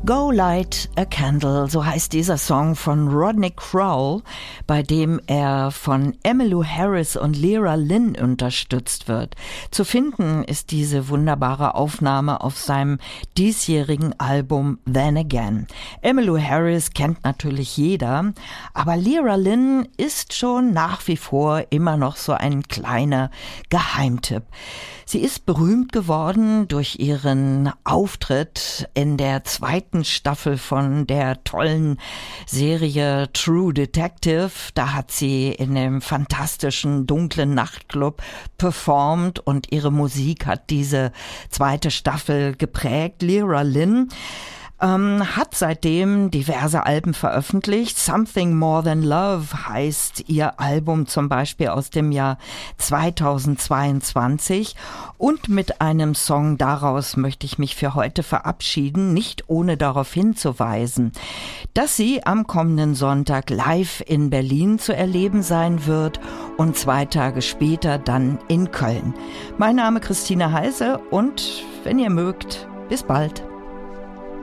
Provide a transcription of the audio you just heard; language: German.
Go Light a Candle, so heißt dieser Song von Rodney Crowell, bei dem er von Emmylou Harris und Lyra Lynn unterstützt wird. Zu finden ist diese wunderbare Aufnahme auf seinem diesjährigen Album Then Again. Emmylou Harris kennt natürlich jeder, aber Lyra Lynn ist schon nach wie vor immer noch so ein kleiner Geheimtipp. Sie ist berühmt geworden durch ihren Auftritt in der zweiten Staffel von der tollen Serie True Detective. Da hat sie in dem fantastischen dunklen Nachtclub performt und ihre Musik hat diese zweite Staffel geprägt. Lyra Lynn hat seitdem diverse Alben veröffentlicht. Something More Than Love heißt ihr Album zum Beispiel aus dem Jahr 2022. Und mit einem Song daraus möchte ich mich für heute verabschieden, nicht ohne darauf hinzuweisen, dass sie am kommenden Sonntag live in Berlin zu erleben sein wird und 2 Tage später dann in Köln. Mein Name Christine Heise und wenn ihr mögt, bis bald.